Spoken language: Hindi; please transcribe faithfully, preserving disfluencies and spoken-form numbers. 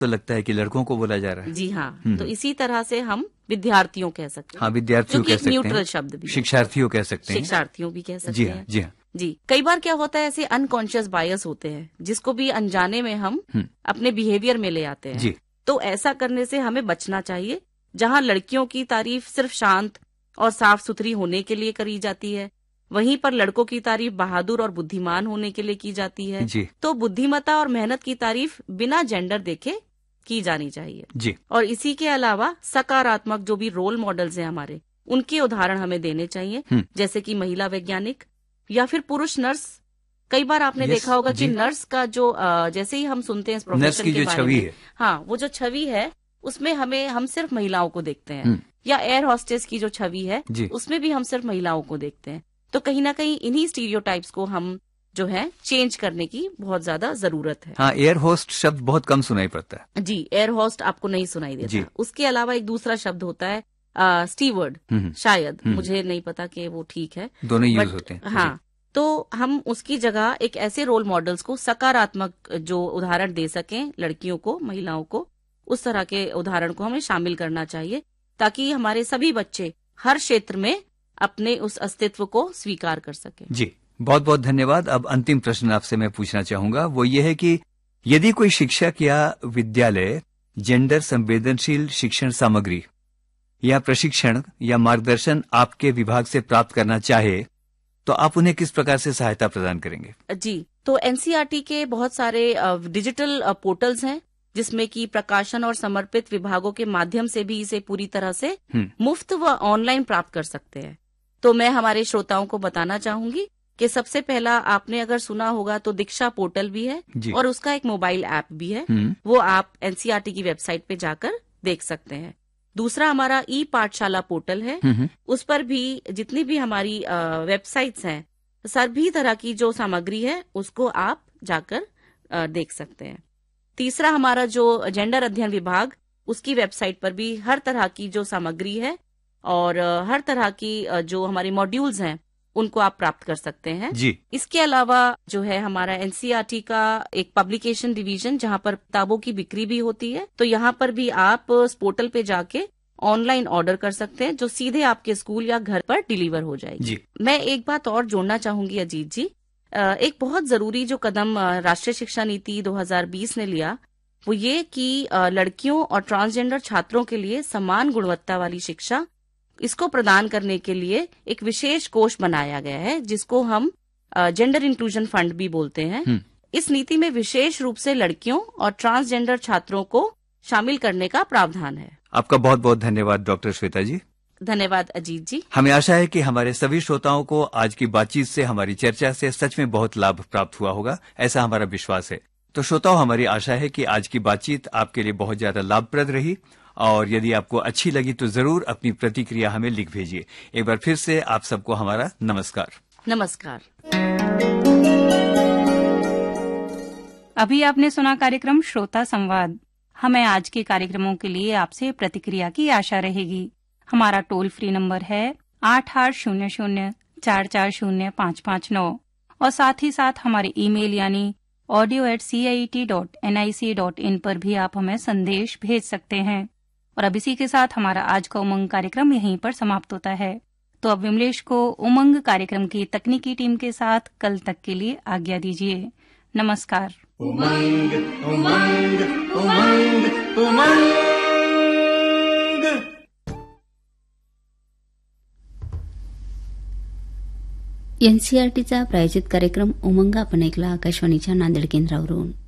तो लगता है कि लड़कों को बोला जा रहा है। जी हाँ, तो इसी तरह से हम विद्यार्थियों कह सकते हैं। हाँ, विद्यार्थियों कह सकते हैं, न्यूट्रल शब्द भी। शिक्षार्थियों कह सकते हैं, शिक्षार्थियों भी कह सकते जी हैं। हाँ, जी हाँ, जी। कई बार क्या होता है, ऐसे अनकॉन्शियस बायस होते हैं जिसको भी अनजाने में हम अपने बिहेवियर में ले आते हैं। जी। तो ऐसा करने से हमें बचना चाहिए। जहाँ लड़कियों की तारीफ सिर्फ शांत और साफ सुथरी होने के लिए करी जाती है, वहीं पर लड़कों की तारीफ बहादुर और बुद्धिमान होने के लिए की जाती है। जी। तो बुद्धिमत्ता और मेहनत की तारीफ बिना जेंडर देखे की जानी चाहिए। जी। और इसी के अलावा सकारात्मक जो भी रोल मॉडल्स हैं हमारे, उनके उदाहरण हमें देने चाहिए, जैसे कि महिला वैज्ञानिक या फिर पुरुष नर्स। कई बार आपने देखा होगा कि नर्स का जो जैसे ही हम सुनते हैं इस प्रोफेशन के बारे में, हाँ, वो जो छवि है उसमें हमें हम सिर्फ महिलाओं को देखते हैं। या एयर हॉस्टेस की जो छवि है उसमें भी हम सिर्फ महिलाओं को देखते हैं। तो कहीं ना कहीं इन्हीं स्टीरियोटाइप्स को हम जो है चेंज करने की बहुत ज्यादा जरूरत है। हाँ, एयर होस्ट शब्द बहुत कम सुनाई पड़ता है। जी, एयर होस्ट आपको नहीं सुनाई देता। उसके अलावा एक दूसरा शब्द होता है स्टीवर्ड, शायद, मुझे नहीं पता कि वो ठीक है, दोनों यूज होते हैं। हाँ, तो हम उसकी जगह एक ऐसे रोल मॉडल्स को, सकारात्मक जो उदाहरण दे सकें लड़कियों को, महिलाओं को, उस तरह के उदाहरण को हमें शामिल करना चाहिए, ताकि हमारे सभी बच्चे हर क्षेत्र में अपने उस अस्तित्व को स्वीकार कर सकें। जी, बहुत बहुत धन्यवाद। अब अंतिम प्रश्न आपसे मैं पूछना चाहूंगा, वो ये है कि यदि कोई शिक्षक या विद्यालय जेंडर संवेदनशील शिक्षण सामग्री या प्रशिक्षण या मार्गदर्शन आपके विभाग से प्राप्त करना चाहे, तो आप उन्हें किस प्रकार से सहायता प्रदान करेंगे? जी, तो एनसीईआरटी के बहुत सारे डिजिटल पोर्टल्स हैं जिसमें कि प्रकाशन और समर्पित विभागों के माध्यम से भी इसे पूरी तरह से मुफ्त व ऑनलाइन प्राप्त कर सकते हैं। तो मैं हमारे श्रोताओं को बताना चाहूंगी कि सबसे पहला, आपने अगर सुना होगा तो दीक्षा पोर्टल भी है और उसका एक मोबाइल ऐप भी है, वो आप एनसीईआरटी की वेबसाइट पे जाकर देख सकते हैं। दूसरा हमारा ई पाठशाला पोर्टल है, उस पर भी जितनी भी हमारी वेबसाइट्स हैं, सभी तरह की जो सामग्री है उसको आप जाकर आ, देख सकते हैं। तीसरा हमारा जो जेंडर अध्ययन विभाग, उसकी वेबसाइट पर भी हर तरह की जो सामग्री है और हर तरह की जो हमारे मॉड्यूल्स हैं उनको आप प्राप्त कर सकते हैं। जी। इसके अलावा जो है हमारा एनसीईआरटी का एक पब्लिकेशन डिवीजन, जहां पर किताबों की बिक्री भी होती है, तो यहाँ पर भी आप इस पोर्टल पे जाके ऑनलाइन ऑर्डर कर सकते हैं, जो सीधे आपके स्कूल या घर पर डिलीवर हो जाएगी। जी। मैं एक बात और जोड़ना चाहूंगी अजीत जी, एक बहुत जरूरी जो कदम राष्ट्रीय शिक्षा नीति दो हज़ार बीस ने लिया, वो ये कि लड़कियों और ट्रांसजेंडर छात्रों के लिए समान गुणवत्ता वाली शिक्षा, इसको प्रदान करने के लिए एक विशेष कोष बनाया गया है, जिसको हम जेंडर इंक्लूजन फंड भी बोलते हैं। इस नीति में विशेष रूप से लड़कियों और ट्रांसजेंडर छात्रों को शामिल करने का प्रावधान है। आपका बहुत बहुत धन्यवाद डॉक्टर श्वेता जी। धन्यवाद अजीत जी। हमें आशा है कि हमारे सभी श्रोताओं को आज की बातचीत से, हमारी चर्चा से सच में बहुत लाभ प्राप्त हुआ होगा, ऐसा हमारा विश्वास है। तो श्रोताओं, हमारी आशा है कि आज की बातचीत आपके लिए बहुत ज्यादा लाभप्रद रही, और यदि आपको अच्छी लगी तो जरूर अपनी प्रतिक्रिया हमें लिख भेजिए। एक बार फिर से आप सबको हमारा नमस्कार। नमस्कार। अभी आपने सुना कार्यक्रम श्रोता संवाद। हमें आज के कार्यक्रमों के लिए आपसे प्रतिक्रिया की आशा रहेगी। हमारा टोल फ्री नंबर है आठ आठ शून्य शून्य चार चार शून्य पाँच पाँच नौ, और साथ ही साथ हमारे ईमेल यानी audio eight C I T dot N I C dot in पर भी आप हमें संदेश भेज सकते हैं। और अब इसी के साथ हमारा आज का उमंग कार्यक्रम यहीं पर समाप्त होता है। तो अब विमलेश को उमंग कार्यक्रम की तकनीकी टीम के साथ कल तक के लिए आज्ञा दीजिए। नमस्कार। उमंग उमंग उमंग उमंग। एनसीईआरटीचा प्रायोजित कार्यक्रम उमंग आपण ऐकला आकाशवाणीच्या नांदेड केंद्रावरून।